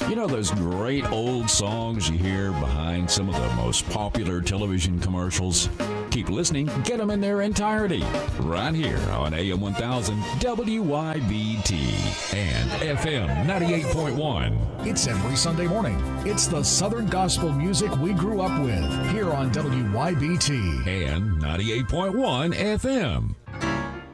You know those great old songs you hear behind some of the most popular television commercials? Keep listening, get them in their entirety, right here on AM 1000 WYBT and FM 98.1. It's every Sunday morning. It's the Southern gospel music we grew up with here on WYBT and 98.1 FM.